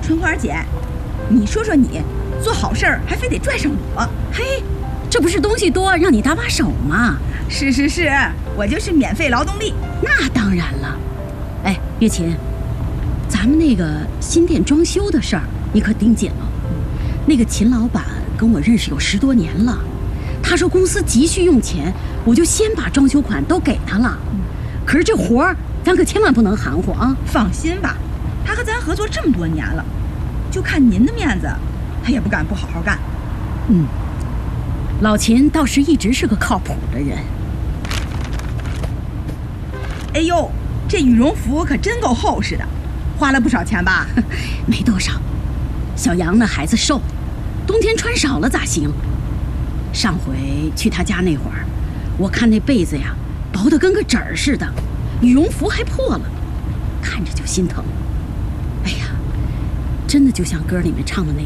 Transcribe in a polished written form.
春花姐，你说说你，做好事儿还非得拽上我？ 嘿，这不是东西多让你搭把手吗？ 是，我就是免费劳动力。 那当然了。哎，月琴，咱们那个新店装修的事儿，你可盯紧了。那个秦老板跟我认识有10多年了，他说公司急需用钱，我就先把装修款都给他了。可是这活儿，咱可千万不能含糊啊！ 放心吧，他和咱合作这么多年了，就看您的面子，他也不敢不好好干。 老秦倒是一直是个靠谱的人。 哎呦，这羽绒服可真够厚实的，花了不少钱吧？ 没多少，小杨那孩子瘦，冬天穿少了咋行？上回去他家那会儿，我看那被子呀，薄得跟个纸儿似的，羽绒服还破了，看着就心疼。哎呀，真的就像歌里面唱的那